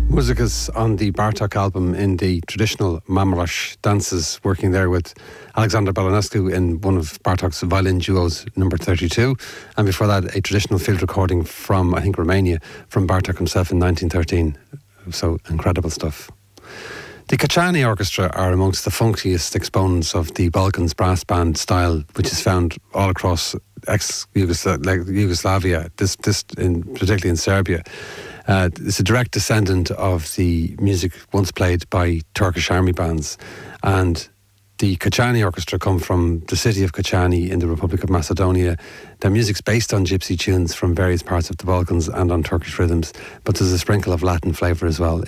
Muzikas on the Bartók album in the traditional Mamarash dances, working there with Alexander Balanescu in one of Bartók's violin duos, number 32. And before that, a traditional field recording from, I think, Romania, from Bartók himself in 1913. So incredible stuff. The Kachani Orchestra are amongst the funkiest exponents of the Balkans brass band style, which is found all across ex-Yugoslavia, particularly in Serbia. It's a direct descendant of the music once played by Turkish army bands. And the Kachani Orchestra come from the city of Kachani in the Republic of Macedonia. Their music's based on gypsy tunes from various parts of the Balkans and on Turkish rhythms, but there's a sprinkle of Latin flavour as well